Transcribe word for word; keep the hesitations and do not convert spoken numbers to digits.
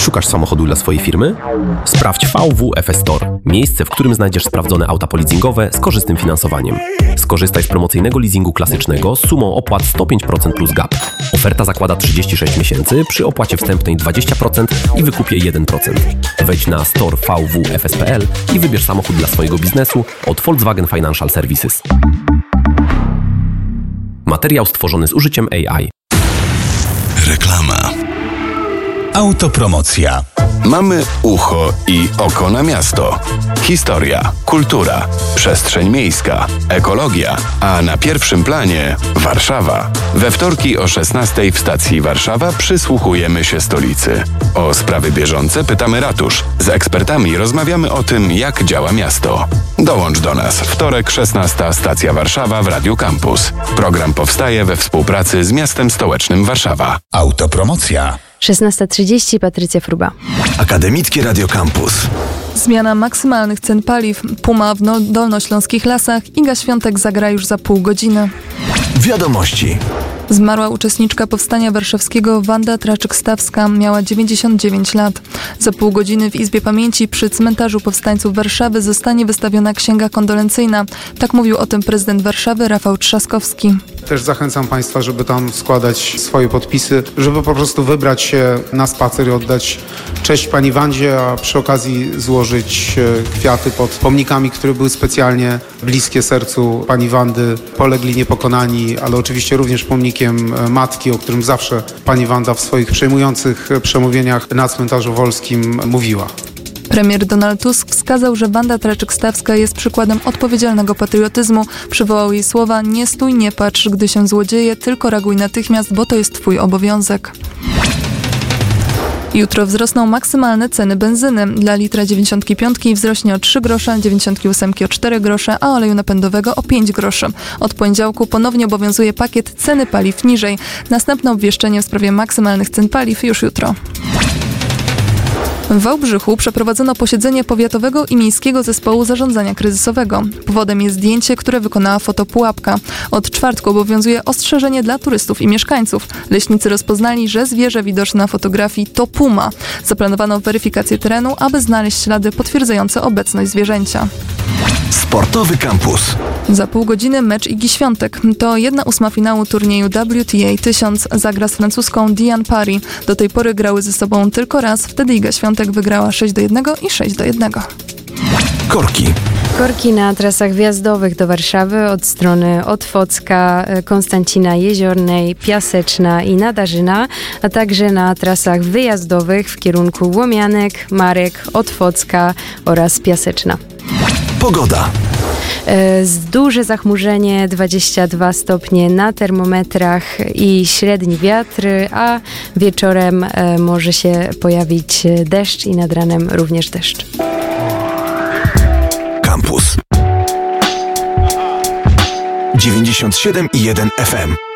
Szukasz samochodu dla swojej firmy? Sprawdź V W F S Store, miejsce, w którym znajdziesz sprawdzone auta poleasingowe z korzystnym finansowaniem. Skorzystaj z promocyjnego leasingu klasycznego z sumą opłat sto pięć procent plus gap. Oferta zakłada trzydzieści sześć miesięcy przy opłacie wstępnej dwadzieścia procent i wykupie jeden procent. Wejdź na store v w f s kropka p l i wybierz samochód dla swojego biznesu od Volkswagen Financial Services. Materiał stworzony z użyciem A I. Reklama. Autopromocja. Mamy ucho i oko na miasto. Historia, kultura, przestrzeń miejska, ekologia, a na pierwszym planie Warszawa. We wtorki o szesnastej w stacji Warszawa przysłuchujemy się stolicy. O sprawy bieżące pytamy ratusz. Z ekspertami rozmawiamy o tym, jak działa miasto. Dołącz do nas. Wtorek szesnasta stacja Warszawa w Radiu Campus. Program powstaje we współpracy z miastem stołecznym Warszawa. Autopromocja. szesnasta trzydzieści, Patrycja Fruba. Akademickie Radio Campus. Zmiana maksymalnych cen paliw. Puma w no- dolnośląskich lasach. Iga Świątek zagra już za pół godziny. Wiadomości. Zmarła uczestniczka Powstania Warszawskiego Wanda Traczyk-Stawska. Miała dziewięćdziesiąt dziewięć lat. Za pół godziny w Izbie Pamięci przy Cmentarzu Powstańców Warszawy zostanie wystawiona księga kondolencyjna. Tak mówił o tym prezydent Warszawy Rafał Trzaskowski. Też zachęcam Państwa, żeby tam składać swoje podpisy, żeby po prostu wybrać się na spacer i oddać cześć Pani Wandzie, a przy okazji złożyć kwiaty pod pomnikami, które były specjalnie bliskie sercu Pani Wandy. Polegli niepokonani, ale oczywiście również pomnikiem matki, o którym zawsze Pani Wanda w swoich przejmujących przemówieniach na cmentarzu wolskim mówiła. Premier Donald Tusk wskazał, że Wanda Traczyk-Stawska jest przykładem odpowiedzialnego patriotyzmu. Przywołał jej słowa: nie stój, nie patrz, gdy się złodzieje, tylko reaguj natychmiast, bo to jest twój obowiązek. Jutro wzrosną maksymalne ceny benzyny. Dla litra dziewięćdziesiątki piątki wzrośnie o trzy grosze, dziewięćdziesiątki ósemki o cztery grosze, a oleju napędowego o pięć groszy. Od poniedziałku ponownie obowiązuje pakiet ceny paliw niżej. Następne obwieszczenie w sprawie maksymalnych cen paliw już jutro. W Wałbrzychu przeprowadzono posiedzenie powiatowego i miejskiego zespołu zarządzania kryzysowego. Powodem jest zdjęcie, które wykonała fotopułapka. Od czwartku obowiązuje ostrzeżenie dla turystów i mieszkańców. Leśnicy rozpoznali, że zwierzę widoczne na fotografii to puma. Zaplanowano weryfikację terenu, aby znaleźć ślady potwierdzające obecność zwierzęcia. Sportowy Campus. Za pół godziny mecz Igi Świątek. To jedna ósma finału turnieju W T A tysiąc. Zagra z francuską Diane Parry. Do tej pory grały ze sobą tylko raz. Wtedy Iga Świątek wygrała sześć do jednego i sześć do jednego. Korki. Korki na trasach wjazdowych do Warszawy od strony Otwocka, Konstancina Jeziornej, Piaseczna i Nadarzyna, a także na trasach wyjazdowych w kierunku Łomianek, Marek, Otwocka oraz Piaseczna. Pogoda. Z duże zachmurzenie, dwadzieścia dwa stopnie na termometrach i średni wiatr, a wieczorem może się pojawić deszcz i nad ranem również deszcz. Campus. dziewięćdziesiąt siedem i jeden F M.